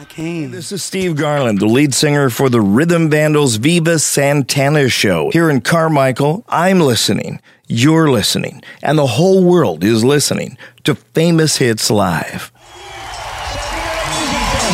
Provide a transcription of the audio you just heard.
came. This is Steve Garland, the lead singer for the Rhythm Vandals Viva Santana show. Here in Carmichael, I'm listening, you're listening, and the whole world is listening to Famous Hits Live.